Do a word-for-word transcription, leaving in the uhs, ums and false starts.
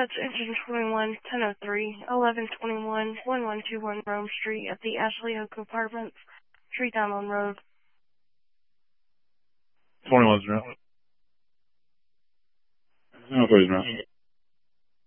That's engine twenty-one, ten oh three, eleven twenty-one, one one two one Rome Street at the Ashley Oak Apartments, Tree Downland Road. twenty-one's route. ten oh three's route.